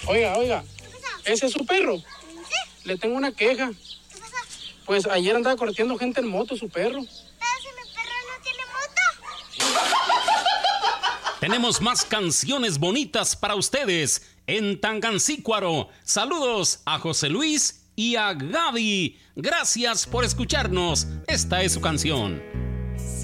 Oiga, ¿ese es su perro? Sí. Le tengo una queja. ¿Qué pasó? Pues ayer andaba correteando gente en moto, su perro. Pero si mi perro no tiene moto. Tenemos más canciones bonitas para ustedes en Tangancícuaro. Saludos a José Luis y a Gaby. Gracias por escucharnos. Esta es su canción.